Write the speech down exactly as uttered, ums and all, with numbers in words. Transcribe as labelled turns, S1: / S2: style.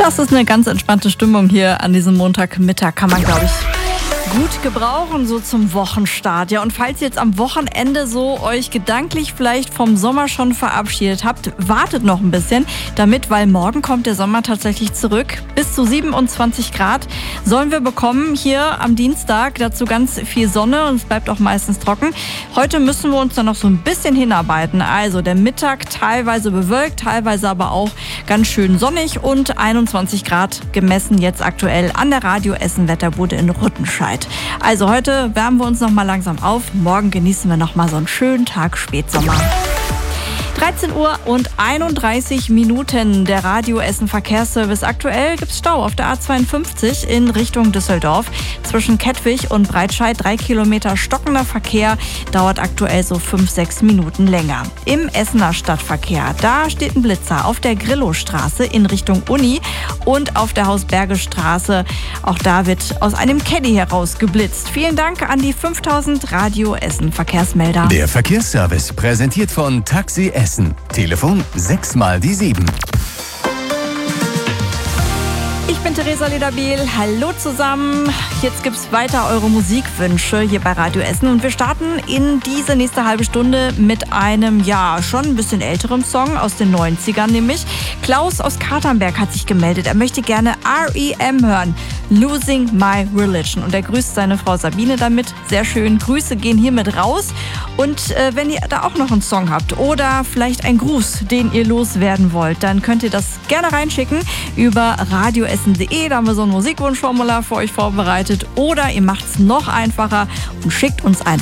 S1: Das ist eine ganz entspannte Stimmung hier an diesem Montagmittag, kann man, glaube ich, gut gebrauchen, so zum Wochenstart. Ja, und falls ihr jetzt am Wochenende so euch gedanklich vielleicht vom Sommer schon verabschiedet habt, wartet noch ein bisschen damit, weil morgen kommt der Sommer tatsächlich zurück. Bis zu siebenundzwanzig Grad sollen wir bekommen hier am Dienstag. Dazu ganz viel Sonne und es bleibt auch meistens trocken. Heute müssen wir uns dann noch so ein bisschen hinarbeiten. Also der Mittag teilweise bewölkt, teilweise aber auch ganz schön sonnig und einundzwanzig Grad gemessen jetzt aktuell an der Radio Essen Wetterbude in Rüttenscheid. Also heute wärmen wir uns noch mal langsam auf. Morgen genießen wir noch mal so einen schönen Tag Spätsommer. dreizehn Uhr und einunddreißig Minuten, der Radio Essen Verkehrsservice. Aktuell gibt es Stau auf der A zweiundfünfzig in Richtung Düsseldorf. Zwischen Kettwig und Breitscheid drei Kilometer stockender Verkehr, dauert aktuell so fünf, sechs Minuten länger. Im Essener Stadtverkehr, da steht ein Blitzer auf der Grillowstraße in Richtung Uni und auf der Hausbergestraße. Auch da wird aus einem Caddy heraus geblitzt. Vielen Dank an die fünftausend Radio Essen Verkehrsmelder.
S2: Der Verkehrsservice präsentiert von Taxi Essen. Telefon sechs mal die sieben.
S1: Ich bin Theresa Lederbiel. Hallo zusammen. Jetzt gibt's weiter eure Musikwünsche hier bei Radio Essen und wir starten in diese nächste halbe Stunde mit einem, ja, schon ein bisschen älterem Song aus den neunzigern, nämlich Klaus aus Katernberg hat sich gemeldet. Er möchte gerne R E M hören. Losing My Religion. Und er grüßt seine Frau Sabine damit. Sehr schön. Grüße gehen hiermit raus. Und äh, wenn ihr da auch noch einen Song habt oder vielleicht einen Gruß, den ihr loswerden wollt, dann könnt ihr das gerne reinschicken über radioessen punkt de. Da haben wir so ein Musikwunschformular für euch vorbereitet. Oder ihr macht es noch einfacher und schickt uns einfach